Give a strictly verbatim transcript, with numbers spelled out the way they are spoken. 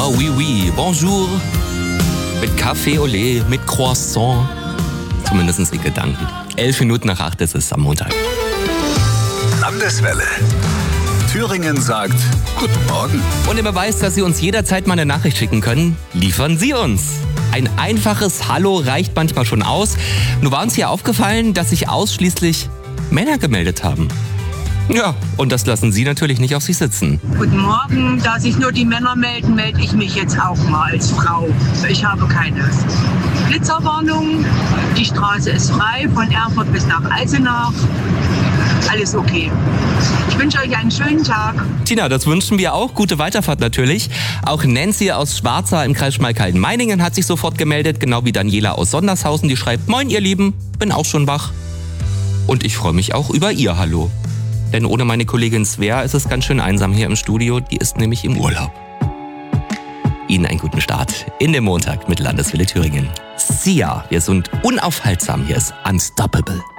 Ah oui, oui, bonjour. Mit Café au lait, mit Croissant. Zumindest in Gedanken. Elf Minuten nach acht ist es am Montag. Landeswelle. Thüringen sagt Guten Morgen. Und im Beweis, dass Sie uns jederzeit mal eine Nachricht schicken können, liefern Sie uns. Ein einfaches Hallo reicht manchmal schon aus. Nur war uns hier aufgefallen, dass sich ausschließlich Männer gemeldet haben. Ja, und das lassen Sie natürlich nicht auf sich sitzen. Guten Morgen, da sich nur die Männer melden, melde ich mich jetzt auch mal als Frau. Ich habe keine Blitzerwarnung. Die Straße ist frei von Erfurt bis nach Eisenach. Alles okay. Ich wünsche euch einen schönen Tag. Tina, das wünschen wir auch. Gute Weiterfahrt natürlich. Auch Nancy aus Schwarza im Kreis Schmalkalden-Meiningen hat sich sofort gemeldet, genau wie Daniela aus Sondershausen, die schreibt: Moin ihr Lieben, bin auch schon wach. Und ich freue mich auch über ihr Hallo. Denn ohne meine Kollegin Svea ist es ganz schön einsam hier im Studio. Die ist nämlich im Urlaub. Ihnen einen guten Start in den Montag mit Landeswelle Thüringen. Sia, wir sind unaufhaltsam. Hier ist Unstoppable.